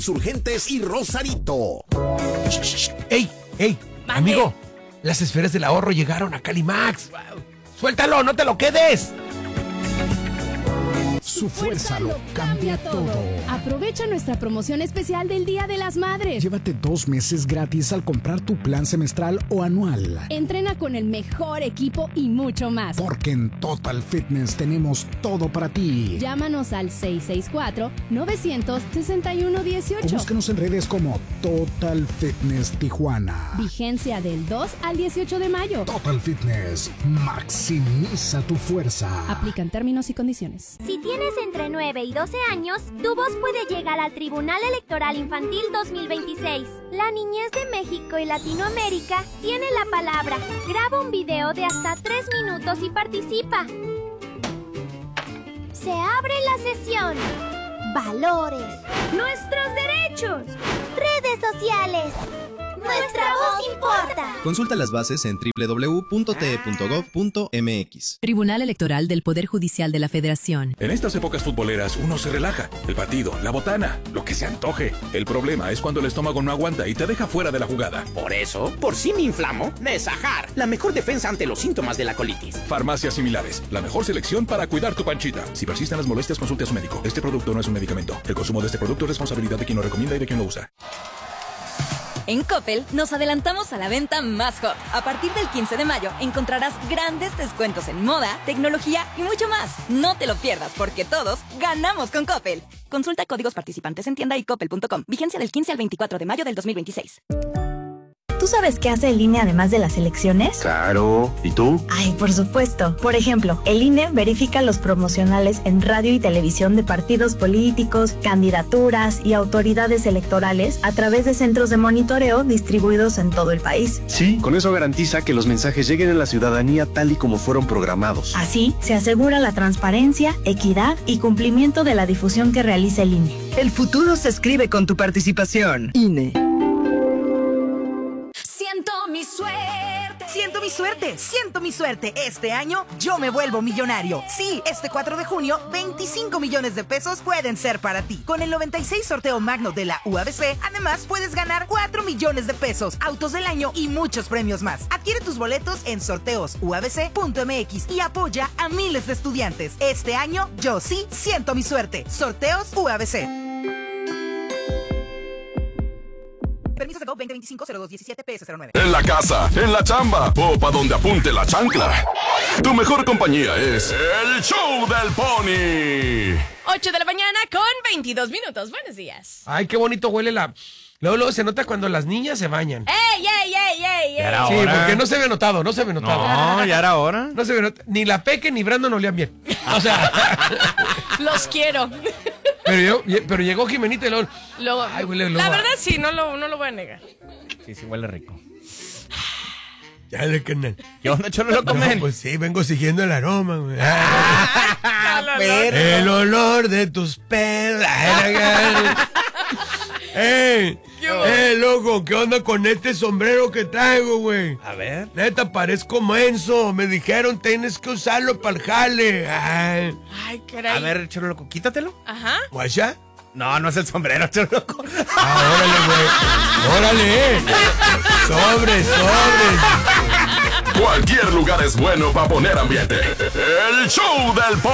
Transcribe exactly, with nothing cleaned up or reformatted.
Surgentes y Rosarito. ¡Ey! ¡Ey! Mande. Amigo, las esferas del ahorro llegaron a Calimax. Wow. ¡Suéltalo, no te lo quedes! Su fuerza lo cambia todo. Aprovecha nuestra promoción especial del Día de las Madres. Llévate dos meses gratis al comprar tu plan semestral o anual. Entrena con el mejor equipo y mucho más. Porque en Total Fitness tenemos todo para ti. Llámanos al seis seis cuatro, nueve seis uno, uno ocho. O búscanos en redes como Total Fitness Tijuana. Vigencia del dos al dieciocho de mayo. Total Fitness. Maximiza tu fuerza. Aplican términos y condiciones. Si tienes entre nueve y doce años, tu voz puede llegar al Tribunal Electoral Infantil dos mil veintiséis. La niñez de México y Latinoamérica tiene la palabra. Graba un video de hasta tres minutos y participa. Se abre la sesión. Valores. Nuestros derechos. Redes sociales. Nuestra voz importa. Consulta las bases en doble u doble u doble u punto t e punto gov punto m x. Tribunal Electoral del Poder Judicial de la Federación. En estas épocas futboleras uno se relaja. El partido, la botana, lo que se antoje. El problema es cuando el estómago no aguanta y te deja fuera de la jugada. Por eso, por si me inflamo, Nesajar, la mejor defensa ante los síntomas de la colitis. Farmacias similares, la mejor selección para cuidar tu panchita. Si persisten las molestias, consulte a su médico. Este producto no es un medicamento. El consumo de este producto es responsabilidad de quien lo recomienda y de quien lo usa. En Coppel nos adelantamos a la venta más hot. A partir del quince de mayo encontrarás grandes descuentos en moda, tecnología y mucho más. No te lo pierdas porque todos ganamos con Coppel. Consulta códigos participantes en tienda y coppel punto com. Vigencia del quince al veinticuatro de mayo del dos mil veintiséis. ¿Tú sabes qué hace el I N E además de las elecciones? Claro. ¿Y tú? Ay, por supuesto. Por ejemplo, el I N E verifica los promocionales en radio y televisión de partidos políticos, candidaturas y autoridades electorales a través de centros de monitoreo distribuidos en todo el país. Sí, con eso garantiza que los mensajes lleguen a la ciudadanía tal y como fueron programados. Así, se asegura la transparencia, equidad y cumplimiento de la difusión que realiza el I N E. El futuro se escribe con tu participación. I N E. Siento mi suerte. Siento mi suerte. Siento mi suerte. Este año yo me vuelvo millonario. Sí, este cuatro de junio, veinticinco millones de pesos pueden ser para ti. Con el noventa y seis sorteo magno de la U A B C, además puedes ganar cuatro millones de pesos, autos del año y muchos premios más. Adquiere tus boletos en sorteos u a b c punto m x y apoya a miles de estudiantes. Este año yo sí siento mi suerte. Sorteos U A B C. Permiso de veinte veinticinco cero dos diecisiete P S cero nueve. En la casa, en la chamba o pa' donde apunte la chancla. Tu mejor compañía es el Show del Pony. ocho de la mañana con veintidós minutos. Buenos días. Ay, qué bonito huele la... Luego, luego se nota cuando las niñas se bañan. ¡Ey, ey, ey, ey! Ya era sí, hora. Porque no se ve notado, no se ve notado. No, ya era hora. No se ve notado. Ni la Peque ni Brandon olían bien. O sea... Los quiero. Pero, yo, pero llegó Jimenita y luego... luego ay, huele, la verdad sí, no lo, no lo voy a negar. Sí, sí, huele rico. Ya le canal. ¿Qué onda, Cholo, lo comen? No, pues sí, vengo siguiendo el aroma, güey. Ah, el olor de tus pedos. ¡Ey! ¡Eh, loco! ¿Qué onda con este sombrero que traigo, güey? A ver. Neta, parezco menso. Me dijeron, tienes que usarlo para el jale. Ay, Ay caray. A ver, Cholo, loco, quítatelo. Ajá. ¿Guacha? No, no es el sombrero, Cholo, loco. Ah, órale, güey. ¡Órale! ¡Sobres, sobres! Cualquier lugar es bueno para poner ambiente. El Show del Pony.